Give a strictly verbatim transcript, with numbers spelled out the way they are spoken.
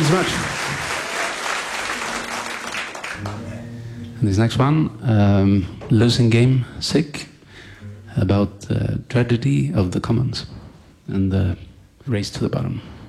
Thanks so much. And this next one, um, Losing Game Sick, about the tragedy of the commons and the race to the bottom.